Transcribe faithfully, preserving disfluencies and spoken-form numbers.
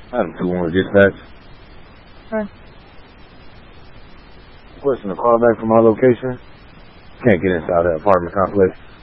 Item two one dispatch. Huh? Requesting a call back from our location. Can't get inside the apartment complex.